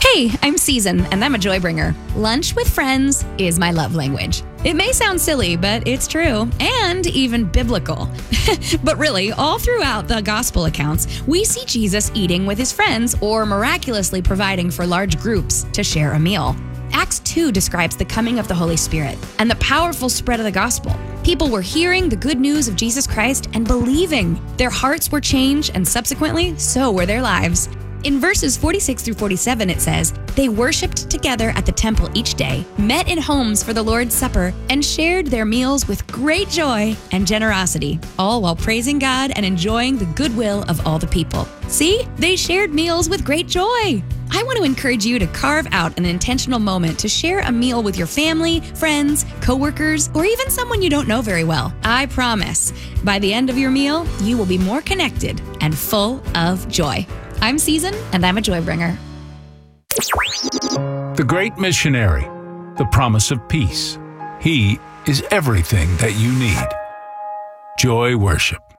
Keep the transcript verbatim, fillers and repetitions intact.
Hey, I'm Season, and I'm a joy bringer. Lunch with friends is my love language. It may sound silly, but it's true, and even biblical. But really, all throughout the gospel accounts, we see Jesus eating with his friends or miraculously providing for large groups to share a meal. Acts two describes the coming of the Holy Spirit and the powerful spread of the gospel. People were hearing the good news of Jesus Christ and believing. Their hearts were changed, and subsequently, so were their lives. In verses forty-six through forty-seven, it says, "They worshipped together at the temple each day, met in homes for the Lord's Supper, and shared their meals with great joy and generosity, all while praising God and enjoying the goodwill of all the people." See? They shared meals with great joy. I want to encourage you to carve out an intentional moment to share a meal with your family, friends, coworkers, or even someone you don't know very well. I promise, by the end of your meal, you will be more connected and full of joy. I'm Season, and I'm a joy bringer. The Great Missionary, the promise of peace. He is everything that you need. Joy Worship.